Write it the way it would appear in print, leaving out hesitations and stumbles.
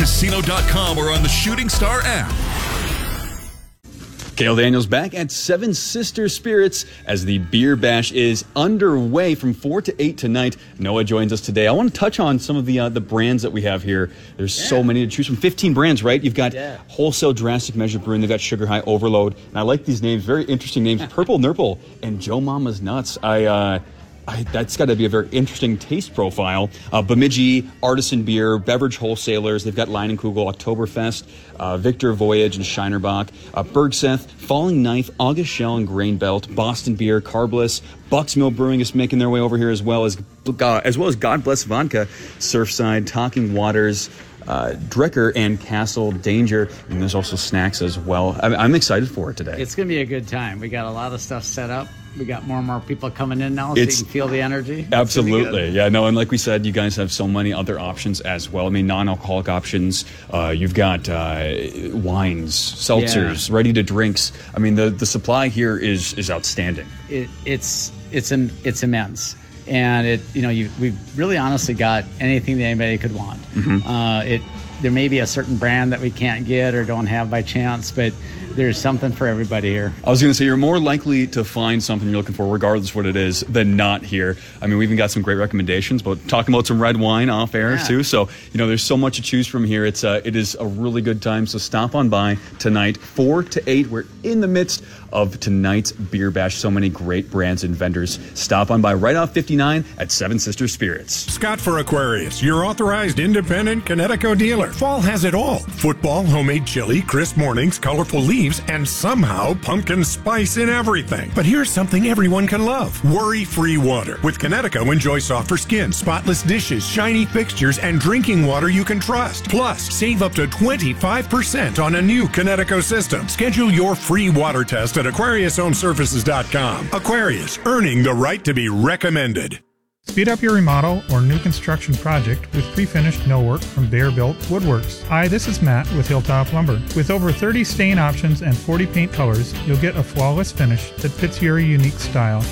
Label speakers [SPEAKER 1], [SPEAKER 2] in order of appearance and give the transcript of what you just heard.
[SPEAKER 1] Casino.com or on the Shooting Star app.
[SPEAKER 2] Cale Daniels back at Seven Sister Spirits as the Beer Bash is underway from 4 to 8 tonight. Noah joins us today. I want to touch on some of the brands that we have here. There's so many to choose from. 15 brands, right? You've got Wholesale Drastic Measure Brewing. They've got Sugar High Overload. And I like these names. Very interesting names. Purple Nurple and Joe Mama's Nuts. That's got to be a very interesting taste profile. Bemidji, Artisan Beer, Beverage Wholesalers. They've got Leinenkugel, Oktoberfest, Victor Voyage and Shinerbach, Bergseth, Falling Knife, August Shell and Grain Belt, Boston Beer, Carbless, Bucks Mill Brewing is making their way over here as well as God Bless Vodka, Surfside, Talking Waters, Drecker and Castle Danger, and there's also snacks as well. I'm excited for it today.
[SPEAKER 3] It's going to be a good time. We got a lot of stuff set up. We got more and more people coming in now, so you can feel the energy.
[SPEAKER 2] Absolutely. Yeah, no, and like we said, you guys have so many other options as well. I mean, non-alcoholic options. You've got wines, seltzers, ready-to-drinks. I mean, the supply here is outstanding.
[SPEAKER 3] It's immense. And we've really honestly got anything that anybody could want. There may be a certain brand that we can't get or don't have by chance, but there's something for everybody here.
[SPEAKER 2] I was going to say, you're more likely to find something you're looking for, regardless what it is, than not here. I mean, we've even got some great recommendations, but talking about some red wine off air too. So, there's so much to choose from here. It is a really good time. So stop on by tonight, 4 to 8. We're in the midst of tonight's Beer Bash. So many great brands and vendors. Stop on by right off 59 at Seven Sister Spirits.
[SPEAKER 4] Scott for Aquarius, your authorized independent Connecticut dealer. Fall has it all. Football, homemade chili, crisp mornings, colorful leaves, and somehow pumpkin spice in everything. But here's something everyone can love. Worry-free water. With Connecticut, enjoy softer skin, spotless dishes, shiny fixtures, and drinking water you can trust. Plus, save up to 25% on a new Connecticut system. Schedule your free water test at AquariusHomeServices.com. Aquarius, earning the right to be recommended.
[SPEAKER 5] Speed up your remodel or new construction project with pre-finished millwork from Bear-Built Woodworks. Hi, this is Matt with Hilltop Lumber. With over 30 stain options and 40 paint colors, you'll get a flawless finish that fits your unique style.